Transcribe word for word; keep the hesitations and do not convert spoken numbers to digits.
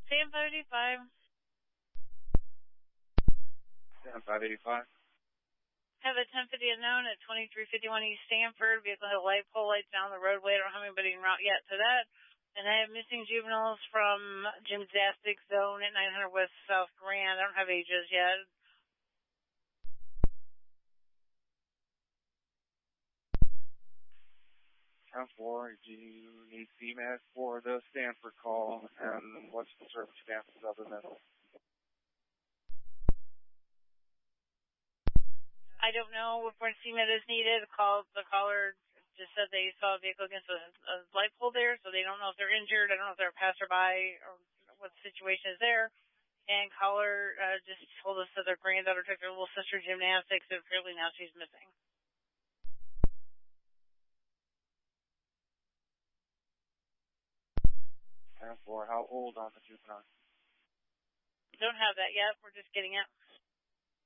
Sam five eighty-five. Sam five eighty-five. Have a ten fifty unknown at twenty-three fifty-one East Stanford. Vehicle had a light pole lights down the roadway. I don't have anybody en route yet to that. And I have missing juveniles from Gymnastics Zone at nine hundred West South Grand. I don't have ages yet. ten four, do you need C M A S for the Stanford call, and what's the circumstances other than that? I don't know if when C M A S is needed. Call, the caller just said they saw a vehicle against a, a light pole there, so they don't know if they're injured. I don't know if they're a passerby or what the situation is there. And caller uh, just told us that their granddaughter took their little sister gymnastics, and apparently now she's missing. ten four, how old on the juvenile? Don't have that yet. We're just getting it.